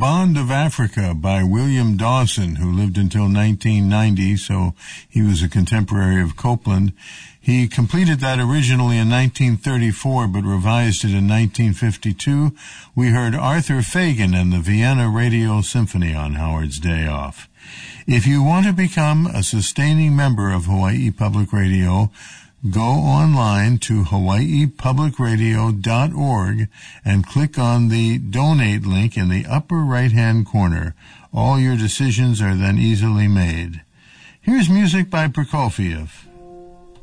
Bond of Africa by William Dawson, who lived until 1990, so he was a contemporary of Copland. He completed that originally in 1934, but revised it in 1952. We heard Arthur Fagan and the Vienna Radio Symphony on Howard's Day Off. If you want to become a sustaining member of Hawaii Public Radio, go online to hawaiipublicradio.org and click on the donate link in the upper right-hand corner. All your decisions are then easily made. Here's music by Prokofiev.